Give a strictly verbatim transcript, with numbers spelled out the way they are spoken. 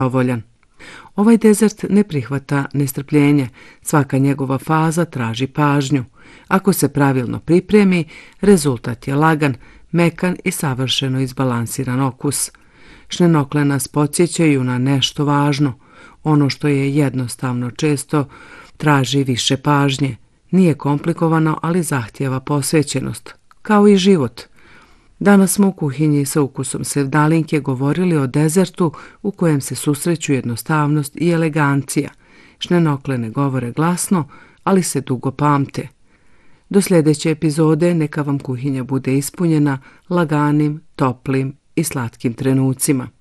zadovoljan. Ovaj dezert ne prihvata nestrpljenje, svaka njegova faza traži pažnju. Ako se pravilno pripremi, rezultat je lagan, mekan i savršeno izbalansiran okus. Šnenokle nas podsjećaju na nešto važno. Ono što je jednostavno često traži više pažnje. Nije komplikovano, ali zahtijeva posvećenost, kao i život. Danas smo u kuhinji sa ukusom sevdalinke govorili o dezertu u kojem se susreću jednostavnost i elegancija. Šnenokle ne govore glasno, ali se dugo pamte. Do sljedeće epizode neka vam kuhinja bude ispunjena laganim, toplim i slatkim trenucima.